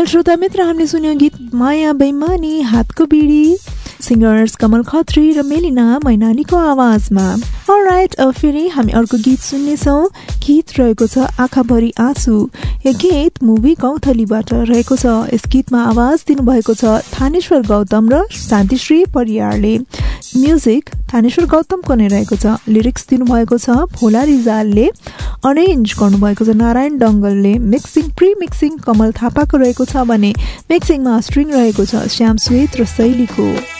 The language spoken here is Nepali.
श्रोतागण श्रोता मित्र, हामीले सुन्यौं गीत माया बेइमानी हातको बिडी, सिंगर्स कमल खत्री र मेलिना मैनालीको आवाजमा। अलराइट, अब फेरि हामी अर्को गीत सुन्नेछौँ। गीत रहेको छ आँखाभरि आँसु। यो गीत मुभी गौथलीबाट रहेको छ। यस गीतमा आवाज दिनुभएको छ थानेश्वर गौतम र शान्तिश्री परियारले। म्युजिक थानेश्वर गौतमको नै रहेको छ। लिरिक्स दिनुभएको छ भोला रिजालले। अरेन्ज गर्नुभएको छ नारायण डङ्गलले। मिक्सिङ प्री मिक्सिङ कमल थापाको रहेको छ भने मिक्सिङ मास्टरिङ रहेको छ श्याम स्वेत र शैलीको।